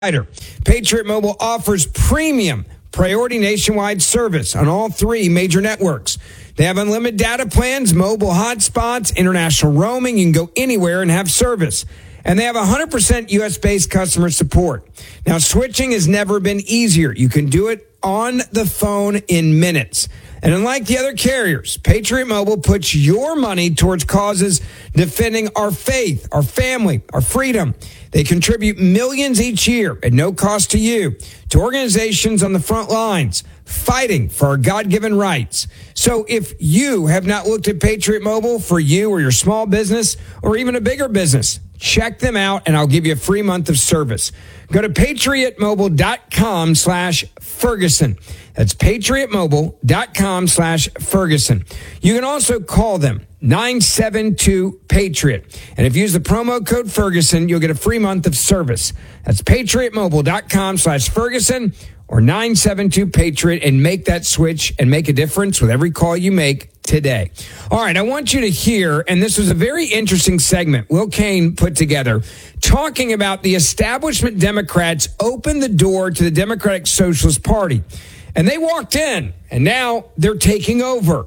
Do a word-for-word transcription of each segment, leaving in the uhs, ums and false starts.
Patriot Mobile offers premium priority nationwide service on all three major networks. They have unlimited data plans, mobile hotspots, international roaming. You can go anywhere and have service. And they have one hundred percent U S-based customer support. Now, switching has never been easier. You can do it on the phone in minutes. And unlike the other carriers, Patriot Mobile puts your money towards causes defending our faith, our family, our freedom. They contribute millions each year at no cost to you to organizations on the front lines fighting for our God-given rights. So if you have not looked at Patriot Mobile for you or your small business or even a bigger business, check them out and I'll give you a free month of service. Go to patriotmobile.com slash Ferguson. That's patriotmobile.com slash Ferguson. You can also call them nine seven two Patriot. And if you use the promo code Ferguson, you'll get a free month of service. That's patriotmobile.com slash Ferguson or nine seven two Patriot and make that switch and make a difference with every call you make today. All right, I want you to hear, and this was a very interesting segment Will Cain put together, talking about the establishment Democrats opened the door to the Democratic Socialist Party. And they walked in, and now they're taking over.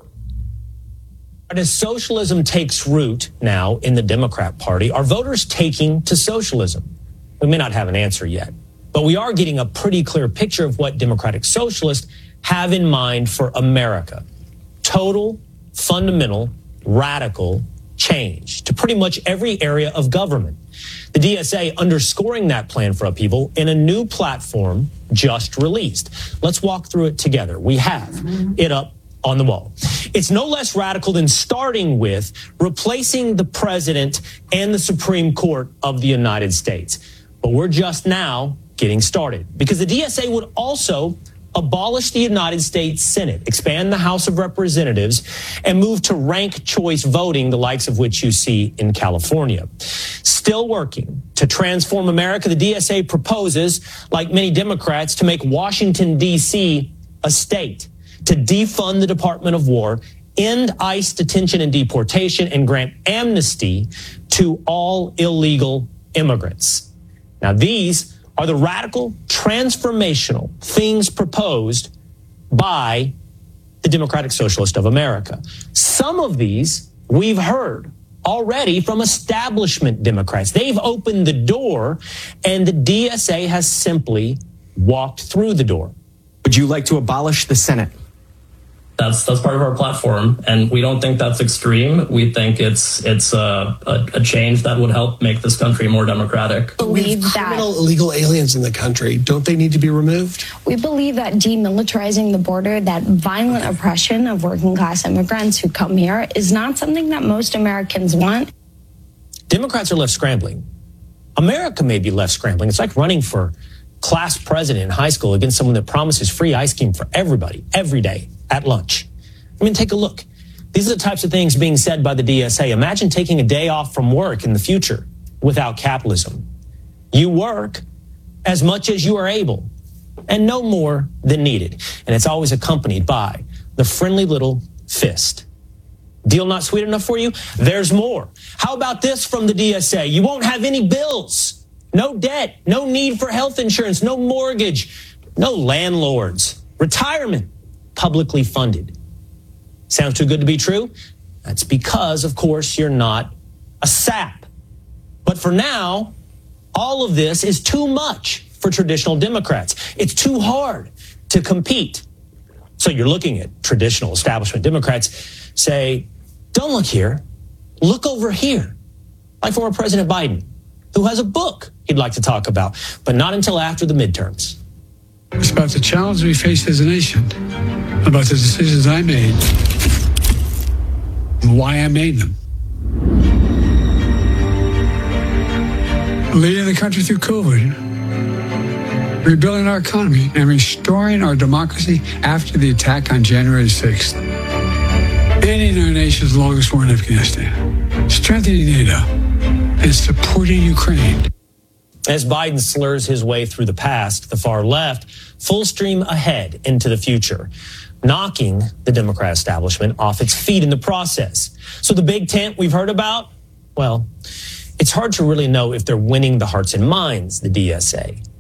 As socialism takes root now in the Democrat Party, are voters taking to socialism? We may not have an answer yet, but we are getting a pretty clear picture of what Democratic Socialists have in mind for America. Total, fundamental, radical change to pretty much every area of government. The D S A underscoring that plan for upheaval in a new platform just released. Let's walk through it together. We have it up on the wall. It's no less radical than starting with replacing the president and the Supreme Court of the United States. But we're just now getting started because the D S A would also abolish the United States Senate, expand the House of Representatives, and move to ranked choice voting, the likes of which you see in California. Still working to transform America, the D S A proposes, like many Democrats, to make Washington, D C a state, to defund the Department of War, end ICE detention and deportation, and grant amnesty to all illegal immigrants. Now, these are the radical, transformational things proposed by the Democratic Socialist of America. Some of these we've heard already from establishment Democrats. They've opened the door, and the D S A has simply walked through the door. Would you like to abolish the Senate? That's that's part of our platform, and we don't think that's extreme. We think it's it's a, a, a change that would help make this country more democratic. Believe we have that criminal illegal aliens in the country. Don't they need to be removed? we believe that demilitarizing the border, that violent oppression of working class immigrants who come here, is not something that most Americans want. Democrats are left scrambling. America may be left scrambling. It's like running for class president in high school against someone that promises free ice cream for everybody, every day, at lunch. I mean, take a look. These are the types of things being said by the D S A. Imagine taking a day off from work in the future without capitalism. You work as much as you are able and no more than needed. And it's always accompanied by the friendly little fist. Deal not sweet enough for you? There's more. How about this from the D S A? You won't have any bills, no debt, no need for health insurance, no mortgage, no landlords, retirement, publicly funded. Sounds too good to be true? That's because, of course, you're not a sap. But for now, all of this is too much for traditional Democrats. It's too hard to compete. So you're looking at traditional establishment Democrats say, don't look here, look over here. Like former President Biden, who has a book he'd like to talk about, but not until after the midterms. It's about the challenge we face as a nation, about the decisions I made, and why I made them. Leading the country through COVID, rebuilding our economy, and restoring our democracy after the attack on January sixth. Ending our nation's longest war in Afghanistan, strengthening NATO, and supporting Ukraine. As Biden slurs his way through the past, the far left, full stream ahead into the future, knocking the Democrat establishment off its feet in the process. So the big tent we've heard about, well, it's hard to really know if they're winning the hearts and minds, the D S A.